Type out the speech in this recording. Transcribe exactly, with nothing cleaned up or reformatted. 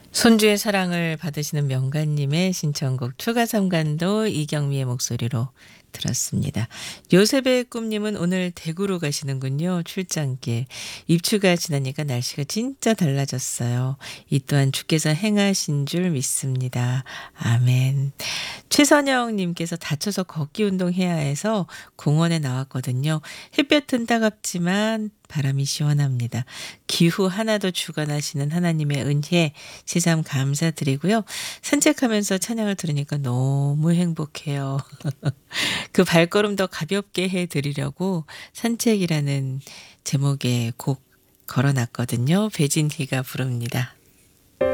손주의 사랑을 받으시는 명가님의 신청곡 추가 삼간도 이경미의 목소리로 들었습니다. 요셉의 꿈님은 오늘 대구로 가시는군요. 출장길. 입추가 지나니까 날씨가 진짜 달라졌어요. 이 또한 주께서 행하신 줄 믿습니다. 아멘. 최선영 님께서 다쳐서 걷기 운동해야 해서 공원에 나왔거든요. 햇볕은 따갑지만 바람이 시원합니다. 기후 하나도 주관하시는 하나님의 은혜 새삼 감사드리고요. 산책하면서 찬양을 들으니까 너무 행복해요. 그 발걸음 더 가볍게 해드리려고 산책이라는 제목의 곡 걸어놨거든요. 배진희가 부릅니다.